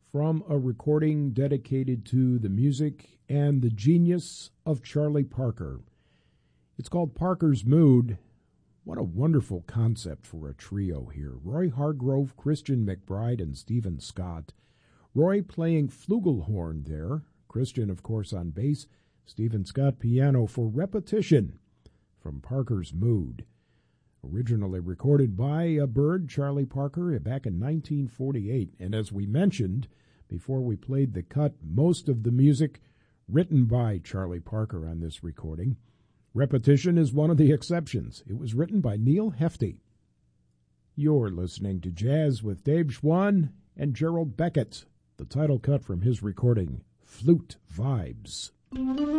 from a recording dedicated to the music and the genius of Charlie Parker. It's called Parker's Mood. What a wonderful concept for a trio here. Roy Hargrove, Christian McBride, and Stephen Scott. Roy playing flugelhorn there. Christian, of course, on bass. Stephen Scott piano for Repetition from Parker's Mood. Originally recorded by Bird, Charlie Parker, back in 1948. And as we mentioned before we played the cut, most of the music written by Charlie Parker on this recording. Repetition is one of the exceptions. It was written by Neil Hefti. You're listening to Jazz with Dave Schwann and Gerald Beckett. The title cut from his recording, Flute Vibes.